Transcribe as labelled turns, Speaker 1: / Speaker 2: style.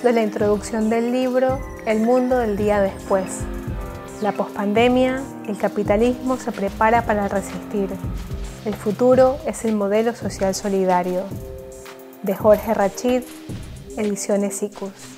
Speaker 1: de la introducción del libro El mundo del día después. La pospandemia, el capitalismo se prepara para resistir. El futuro es el modelo social solidario. De Jorge Rachid, Ediciones Icus.